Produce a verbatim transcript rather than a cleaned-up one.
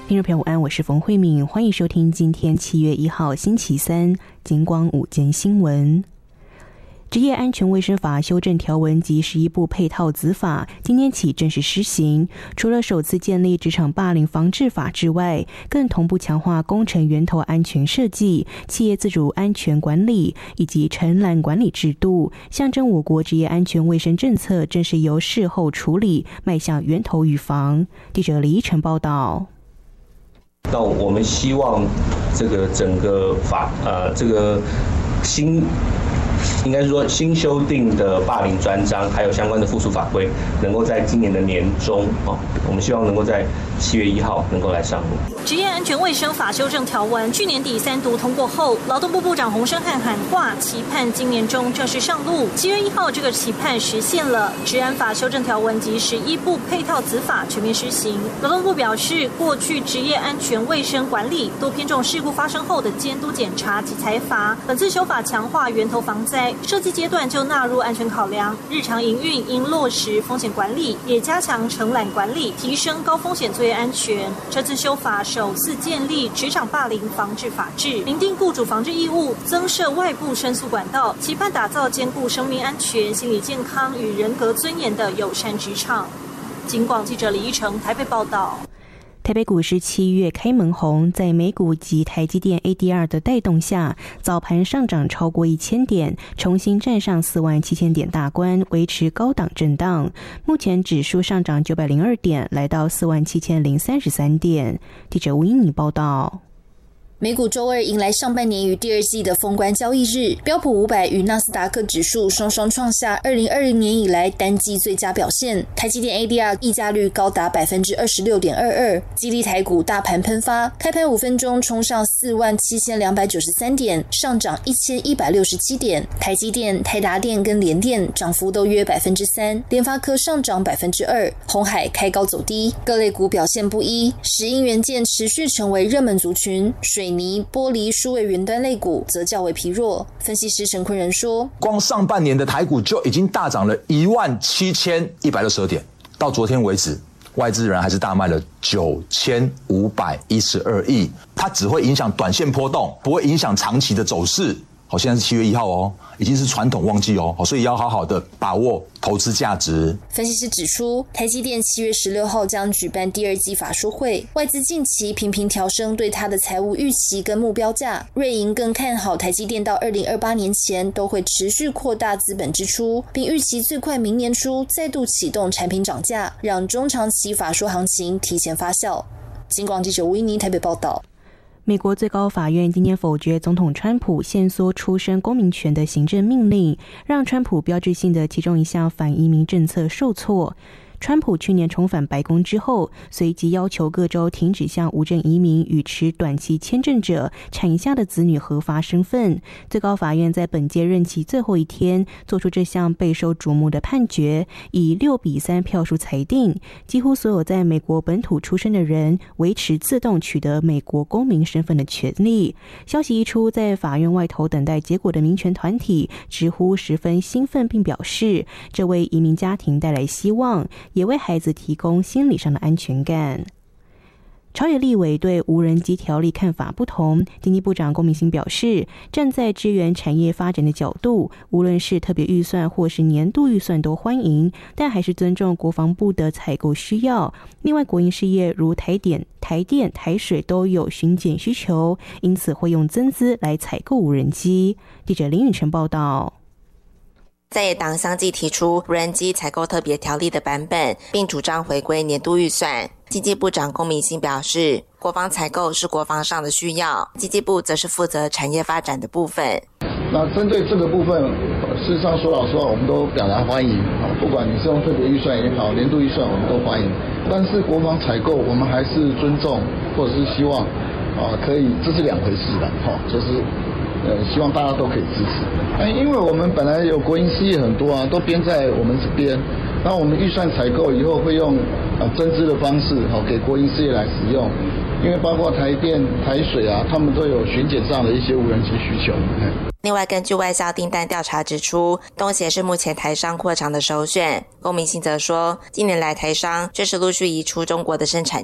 听众朋友午安，我是冯慧敏，欢迎收听今天七月一号星期三金光午间新闻。职业安全卫生法修正条文及十一部配套子法今天起正式施行，除了首次建立职场霸凌防治法之外，更同步强化工程源头安全设计、企业自主安全管理以及承揽管理制度，象征我国职业安全卫生政策正是由事后处理迈向源头预防。记者李依晨报道。 那我们希望这个整个法呃这个新应该是说新修订的霸凌专章，还有相关的附属法规，能够在今年的年中哦，我们希望能够在七月一号能够来上路。 职业安全卫生法修正条文去年底三读通过后，劳动部部长洪申翰喊话，期盼今年中正式上路。七月一号，这个期盼实现了。职安法修正条文及十一部配套子法全面施行。劳动部表示，过去职业安全卫生管理多偏重事故发生后的监督检查及裁罚，本次修法强化源头防灾，设计阶段就纳入安全考量，日常营运应落实风险管理，也加强承揽管理，提升高风险作业安全。这次修法首次建立职场霸凌防治法制，明定雇主防治义务，增设外部申诉管道，期盼打造兼顾生命安全、心理健康与人格尊严的友善职场。警广记者李依成台北报道。 台北股市七月开门红，在美股及台积电 A D R 的带动下，早盘上涨超过一千点，重新站上四万七千点大关，维持高档震荡。目前指数上涨九百零二点，来到四万七千零三十三点。记者吴英妮报道。 美股周二迎来上半年与第二季的封关交易日，标普五百与纳斯达克指数双双创下二零二零年以来单季最佳表现。台积电 A D R 溢价率高达 百分之二十六点二二， 激励台股大盘喷发，开盘五分钟冲上四万七千两百九十三点，上涨一千一百六十七点。台积电、台达电跟联电涨幅都约 百分之三， 联发科上涨 百分之二， 鸿海开高走低，各类股表现不一。石英元件持续成为热门族群，水泥、玻璃、数位云端类股则较为疲弱。分析师陈坤仁说， 光上半年的台股就已经大涨了一万七千一百六十二点，到昨天为止，外资人还是大卖了九千五百一十二亿，它只会影响短线波动，不会影响长期的走势。好，现在是七月一号哦，已经是传统旺季哦，所以要好好的把握投资价值。 分析师指出，台积电七月十六号将举办第二季法说会，外资近期频频调升对它的财务预期跟目标价。瑞银更看好台积电到二零二八年前都会持续扩大资本支出，并预期最快明年初再度启动产品涨价，让中长期法说行情提前发酵。警广记者吴依妮台北报道。 美国最高法院今天否决总统川普限缩出生公民权的行政命令，让川普标志性的其中一项反移民政策受挫。川普去年重返白宫之后，随即要求各州停止向无证移民与持短期签证者产下的子女核发身份。最高法院在本届任期最后一天做出这项备受瞩目的判决，以六比三票数裁定，几乎所有在美国本土出生的人维持自动取得美国公民身份的权利。消息一出，在法院外头等待结果的民权团体直呼十分兴奋，并表示这为移民家庭带来希望，也为孩子提供心理上的安全感。朝野立委对无人机条例看法不同，经济部长龚明鑫表示，站在支援产业发展的角度，无论是特别预算或是年度预算都欢迎，但还是尊重国防部的采购需要。另外，国营事业如台电、台电、台水都有巡检需求，因此会用增资来采购无人机。记者林允晨报道。 在野党相继提出无人机采购特别条例的版本，并主张回归年度预算。经济部长龚明鑫表示，国防采购是国防上的需要，经济部则是负责产业发展的部分。 那针对这个部分，事实上说老实话，我们都表达欢迎，不管你是用特别预算也好，年度预算我们都欢迎。但是国防采购，我们还是尊重，或者是希望啊，可以，这是两回事的，哈，就是。呃，希望大家都可以支持。哎，因为我们本来有国营事业很多啊，都编在我们这边。那我们预算采购以后会用呃增资的方式，好、哦、给国营事业来使用。因为包括台电、台水啊，他们都有巡检上的一些无人机需求。 另外，根据外销订单调查指出，东协是目前台商扩厂的首选。龚明鑫则说，近年来台商确实陆续移出中国的生产